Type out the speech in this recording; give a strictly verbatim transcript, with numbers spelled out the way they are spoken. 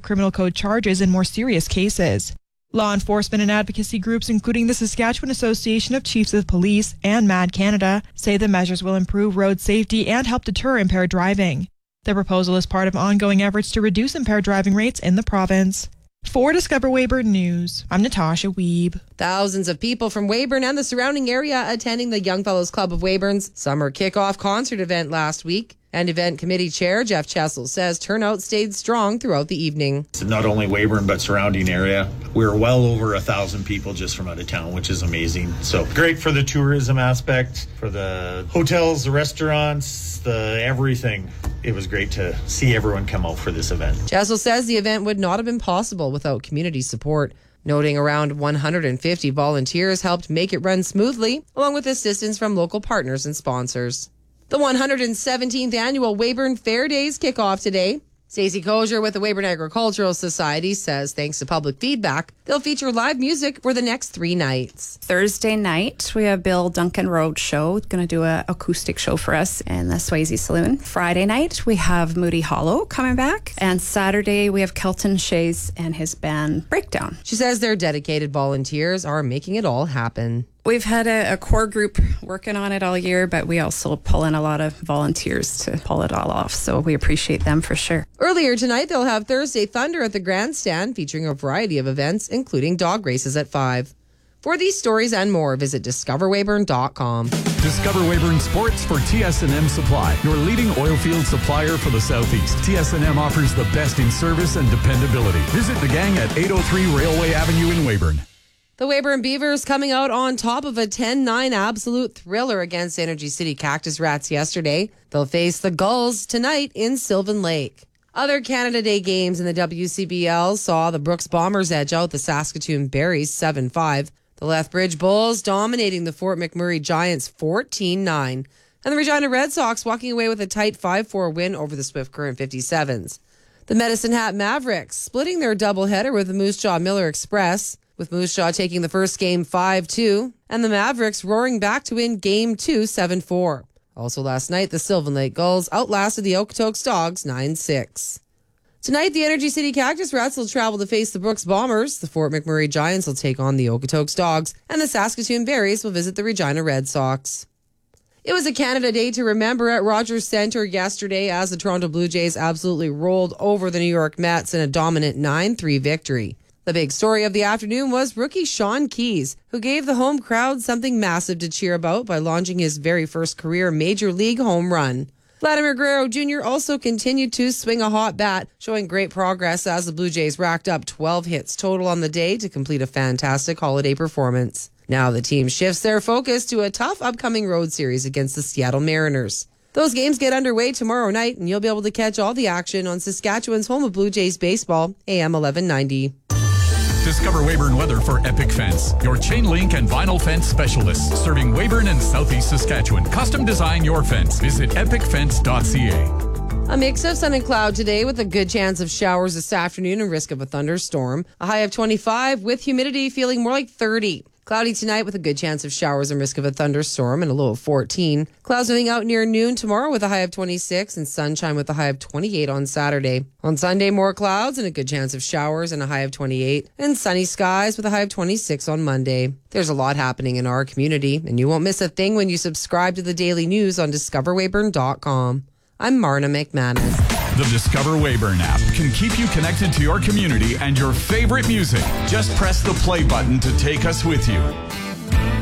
criminal code charges in more serious cases. Law enforcement and advocacy groups, including the Saskatchewan Association of Chiefs of Police and Mad Canada, say the measures will improve road safety and help deter impaired driving. The proposal is part of ongoing efforts to reduce impaired driving rates in the province. For Discover Weyburn News, I'm Natasha Weeb. Thousands of people from Weyburn and the surrounding area attending the Young Fellows Club of Weyburn's summer kickoff concert event last week. And event committee chair Jeff Chessel says turnout stayed strong throughout the evening. Not only Weyburn, but surrounding area. We were well over a thousand people just from out of town, which is amazing. So great for the tourism aspect, for the hotels, the restaurants, the everything. It was great to see everyone come out for this event. Chessel says the event would not have been possible without community support, noting around one hundred fifty volunteers helped make it run smoothly, along with assistance from local partners and sponsors. The one hundred seventeenth annual Weyburn Fair Days kick off today. Stacey Kosier with the Weyburn Agricultural Society says thanks to public feedback, they'll feature live music for the next three nights. Thursday night, we have Bill Duncan Road Show, going to do an acoustic show for us in the Swayze Saloon. Friday night, we have Moody Hollow coming back. And Saturday, we have Kelton Shays and his band Breakdown. She says their dedicated volunteers are making it all happen. We've had a, a core group working on it all year, but we also pull in a lot of volunteers to pull it all off. So we appreciate them for sure. Earlier tonight, they'll have Thursday Thunder at the Grandstand featuring a variety of events, including dog races at five. For these stories and more, visit discover weyburn dot com. Discover Weyburn Sports for T S and M Supply, your leading oil field supplier for the Southeast. T S and M offers the best in service and dependability. Visit the gang at eight oh three Railway Avenue in Weyburn. The Weyburn Beavers coming out on top of a ten nine absolute thriller against Energy City Cactus Rats yesterday. They'll face the Gulls tonight in Sylvan Lake. Other Canada Day games in the W C B L saw the Brooks Bombers edge out the Saskatoon Berries seven five. The Lethbridge Bulls dominating the Fort McMurray Giants fourteen nine. And the Regina Red Sox walking away with a tight five four win over the Swift Current fifty-sevens. The Medicine Hat Mavericks splitting their doubleheader with the Moose Jaw Miller Express, with Moose Jaw taking the first game five two, and the Mavericks roaring back to win game two seven four. Also last night, the Sylvan Lake Gulls outlasted the Okotoks Dogs nine six. Tonight, the Energy City Cactus Rats will travel to face the Brooks Bombers, the Fort McMurray Giants will take on the Okotoks Dogs, and the Saskatoon Berries will visit the Regina Red Sox. It was a Canada Day to remember at Rogers Centre yesterday as the Toronto Blue Jays absolutely rolled over the New York Mets in a dominant nine three victory. The big story of the afternoon was rookie Sean Keys, who gave the home crowd something massive to cheer about by launching his very first career Major League home run. Vladimir Guerrero Junior also continued to swing a hot bat, showing great progress as the Blue Jays racked up twelve hits total on the day to complete a fantastic holiday performance. Now the team shifts their focus to a tough upcoming road series against the Seattle Mariners. Those games get underway tomorrow night, and you'll be able to catch all the action on Saskatchewan's home of Blue Jays baseball, A M eleven ninety. Discover Weyburn Weather for Epic Fence, your chain link and vinyl fence specialist, serving Weyburn and Southeast Saskatchewan. Custom design your fence. Visit epic fence dot c a. A mix of sun and cloud today with a good chance of showers this afternoon and risk of a thunderstorm. A high of twenty-five with humidity feeling more like thirty. Cloudy tonight with a good chance of showers and risk of a thunderstorm and a low of fourteen. Clouds moving out near noon tomorrow with a high of twenty-six and sunshine with a high of twenty-eight on Saturday. On Sunday, more clouds and a good chance of showers and a high of twenty-eight. And sunny skies with a high of twenty-six on Monday. There's a lot happening in our community, and you won't miss a thing when you subscribe to the daily news on discover weyburn dot com. I'm Marna McManus. The Discover Weyburn app can keep you connected to your community and your favorite music. Just press the play button to take us with you.